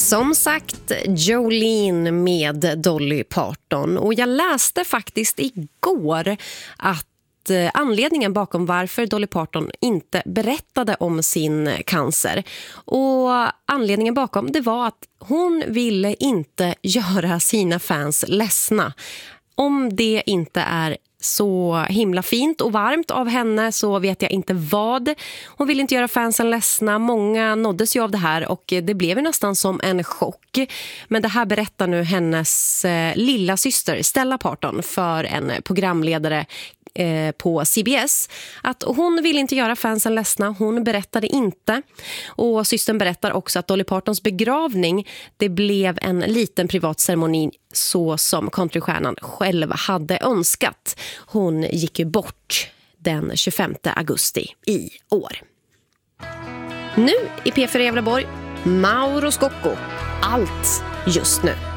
Som sagt, Jolene med Dolly Parton. Och jag läste faktiskt igår att anledningen bakom varför Dolly Parton inte berättade om sin cancer. Och anledningen bakom det var att hon ville inte göra sina fans ledsna. Om det inte är så himla fint och varmt av henne så vet jag inte vad. Hon vill inte göra fansen ledsna. Många nåddes ju av det här och det blev nästan som en chock. Men det här berättar nu hennes lilla syster Stella Parton för en programledare på CBS att hon vill inte göra fansen ledsna. Hon berättade inte. Och systern berättar också att Dolly Partons begravning, det blev en liten privat ceremoni så som countrystjärnan själv hade önskat. Hon gick ju bort den 25 augusti i år. Nu i P4 Gävleborg, Mauro Scocco. Allt just nu.